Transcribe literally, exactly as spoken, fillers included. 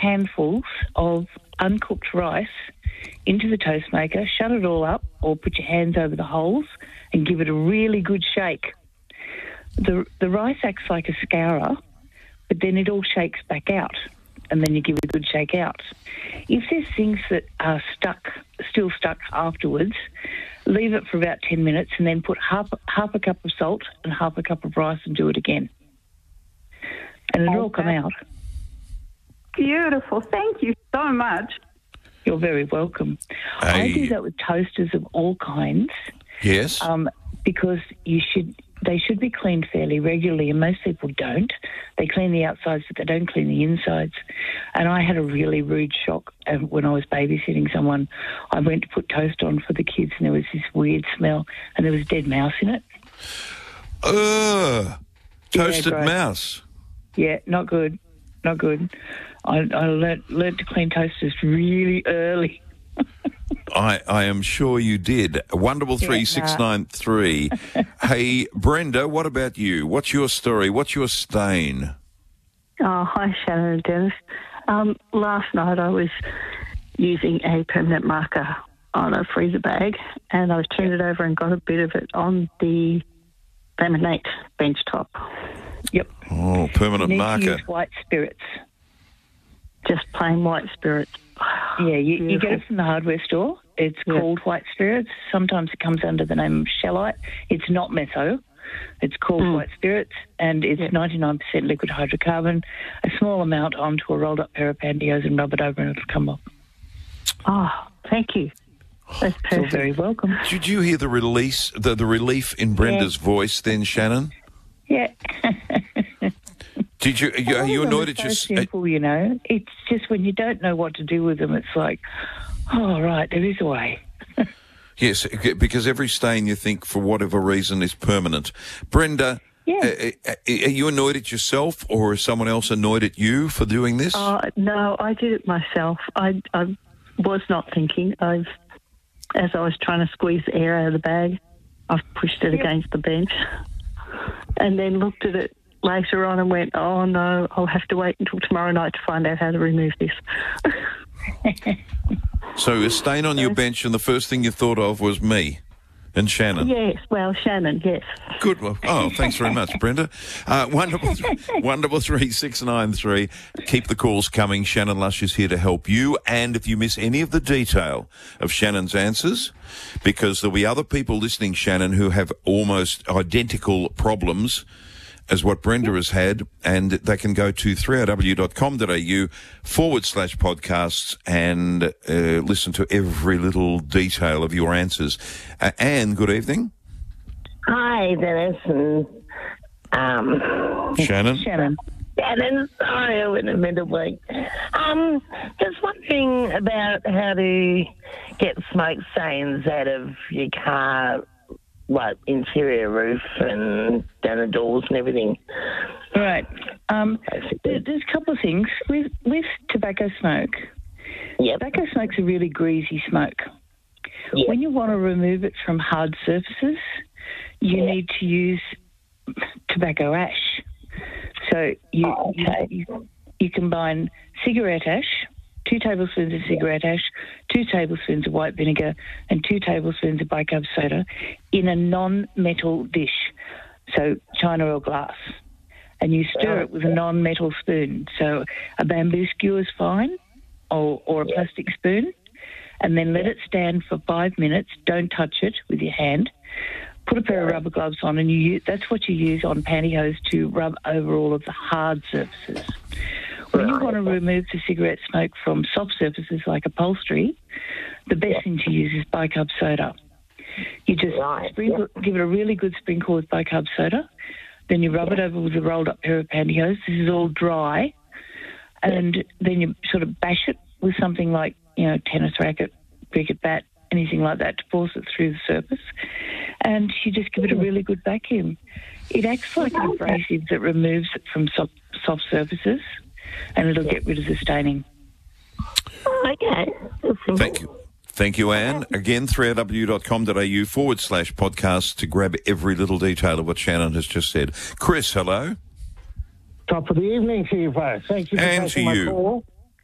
handfuls of uncooked rice into the toast maker, shut it all up, or put your hands over the holes and give it a really good shake. The, the rice acts like a scourer, but then it all shakes back out, and then you give it a good shake out. If there's things that are stuck, still stuck afterwards, leave it for about ten minutes and then put half, half a cup of salt and half a cup of rice and do it again. And it'll all come out. Beautiful. Thank you so much. You're very welcome. Hey. I do that with toasters of all kinds. Yes. Um, because you should, they should be cleaned fairly regularly, and most people don't. They clean the outsides, but they don't clean the insides. And I had a really rude shock uh, when I was babysitting someone. I went to put toast on for the kids, and there was this weird smell, and there was a dead mouse in it. Ugh. Toasted Yeah, mouse. Yeah, not good. Not good. I, I learnt, learnt to clean toasters really early. I, I am sure you did. One double three six nine three. Hey, Brenda, what about you? What's your story? What's your stain? Oh, hi, Shannon and Dennis. Um, last night I was using a permanent marker on a freezer bag, and I turned it over and got a bit of it on the laminate bench top. Yep. Oh, permanent you need marker. To use white spirits. Just plain white spirits. Yeah, you, you Beautiful. get it from the hardware store. It's Yeah. called white spirits. Sometimes it comes under the name of shellite. It's not metho. It's called Mm. white spirits, and it's Yeah. ninety-nine percent liquid hydrocarbon. A small amount onto a rolled-up pair of pantyhose and rub it over and it'll come off. Oh, thank you. That's You're perfect. very welcome. Did you hear the release, the, the relief in Brenda's voice then, Shannon? Yeah. Did you, are you, are you All of them annoyed are at so your... s- simple, you know. It's just when you don't know what to do with them, it's like, oh, right, there is a way. Yes, because every stain you think, for whatever reason, is permanent. Brenda, Yeah. uh, uh, are you annoyed at yourself, or is someone else annoyed at you for doing this? Uh, no, I did it myself. I, I was not thinking. I've, as I was trying to squeeze the air out of the bag, I've pushed it Yep. against the bench and then looked at it later on and went, oh, no, I'll have to wait until tomorrow night to find out how to remove this. So a stain on your bench, and the first thing you thought of was me and Shannon. Yes, well, Shannon, yes. Good. Well, oh, thanks very much, Brenda. Uh, one double three, one double three six nine three. Keep the calls coming. Shannon Lush is here to help you. And if you miss any of the detail of Shannon's answers, because there'll be other people listening, Shannon, who have almost identical problems as what Brenda has had, and they can go to three r w dot com dot a u forward slash podcasts and uh, listen to every little detail of your answers. Uh, Anne, good evening. Hi, Dennis and um, Shannon? Shannon. Shannon. Sorry, I went a minute late. Um, just wondering about how to get smoke stains out of your car, like interior roof and down the doors and everything. Right. Um, there, there's a couple of things. With, with tobacco smoke, Yep. tobacco smoke's a really greasy smoke. Yep. When you want to remove it from hard surfaces, you Yeah. need to use tobacco ash. So you, Oh, okay. you, you you combine cigarette ash, two tablespoons of cigarette ash, two tablespoons of white vinegar, and two tablespoons of bicarb soda in a non-metal dish, so china or glass. And you stir it with a non-metal spoon. So a bamboo skewer is fine, or, or a plastic spoon. And then let it stand for five minutes. Don't touch it with your hand. Put a pair of rubber gloves on, and you use, that's what you use on pantyhose to rub over all of the hard surfaces. When you want to remove the cigarette smoke from soft surfaces like upholstery, the best thing to use is bicarb soda. You just Right. sprinkle, give it a really good sprinkle with bicarb soda. Then you rub it over with a rolled up pair of pantyhose. This is all dry. And then you sort of bash it with something like, you know, tennis racket, cricket bat, anything like that to force it through the surface. And you just give it a really good vacuum. It acts like an abrasive that removes it from soft, soft surfaces, and it'll get rid of the staining. Okay. Thank you. Thank you, Anne. Again, three r w dot com dot a u forward slash podcast to grab every little detail of what Shannon has just said. Chris, hello. Top of the evening to you both. Thank you for And taking to my you. call.